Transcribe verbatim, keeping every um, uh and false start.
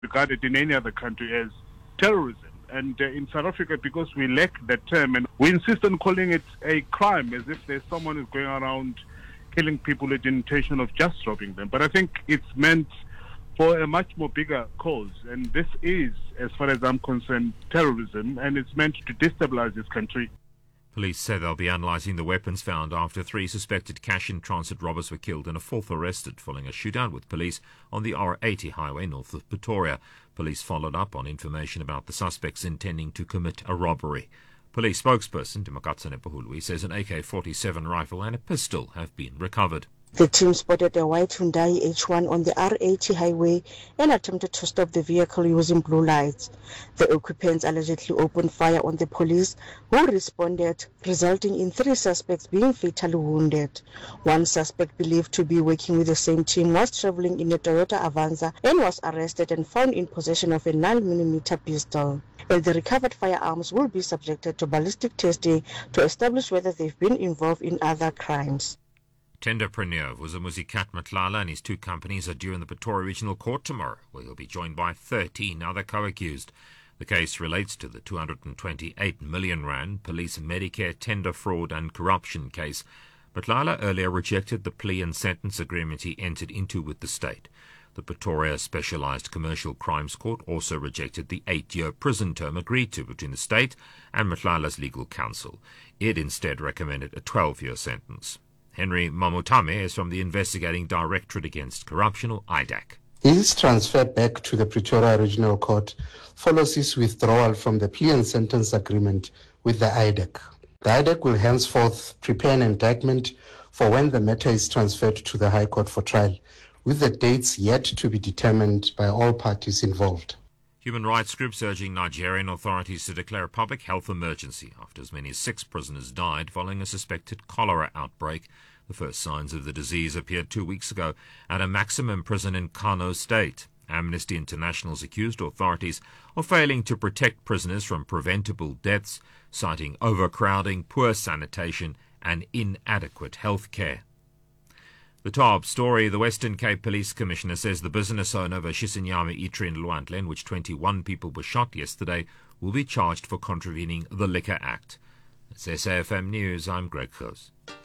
regarded in any other country as terrorism. And uh, in South Africa, because we lack that term, and we insist on calling it a crime, as if there's someone who's going around killing people with the intention of just robbing them. But I think it's meant for a much more bigger cause. And this is, as far as I'm concerned, terrorism, and it's meant to destabilize this country. Police say they'll be analysing the weapons found after three suspected cash-in-transit robbers were killed and a fourth arrested following a shootout with police on the R eighty highway north of Pretoria. Police followed up on information about the suspects intending to commit a robbery. Police spokesperson Dimakatsane Pahului says an A K forty-seven rifle and a pistol have been recovered. The team spotted a white Hyundai H one on the R eighty highway and attempted to stop the vehicle using blue lights. The occupants allegedly opened fire on the police, who responded, resulting in three suspects being fatally wounded. One suspect, believed to be working with the same team, was traveling in a Toyota Avanza and was arrested and found in possession of a nine millimeter pistol. And the recovered firearms will be subjected to ballistic testing to establish whether they've been involved in other crimes. Tenderpreneur Vusimuzi Kat Matlala and his two companies are due in the Pretoria Regional Court tomorrow, where he'll be joined by thirteen other co-accused. The case relates to the two hundred twenty-eight million rand police Medicare tender fraud and corruption case. Matlala earlier rejected the plea and sentence agreement he entered into with the state. The Pretoria Specialised Commercial Crimes Court also rejected the eight-year prison term agreed to between the state and Matlala's legal counsel. It instead recommended a twelve-year sentence. Henry Mamutame is from the Investigating Directorate Against Corruption, or I D A C. His transfer back to the Pretoria Regional Court follows his withdrawal from the plea and sentence agreement with the I D A C. The I D A C will henceforth prepare an indictment for when the matter is transferred to the High Court for trial, with the dates yet to be determined by all parties involved. Human rights groups urging Nigerian authorities to declare a public health emergency after as many as six prisoners died following a suspected cholera outbreak. The first signs of the disease appeared two weeks ago at a maximum prison in Kano State. Amnesty International's accused authorities of failing to protect prisoners from preventable deaths, citing overcrowding, poor sanitation and inadequate health care. The top story, the Western Cape Police Commissioner says the business owner of a Shishinyama eatery in Luandle, in which twenty-one people were shot yesterday, will be charged for contravening the Liquor Act. That's S A F M News, I'm Greg Khoos.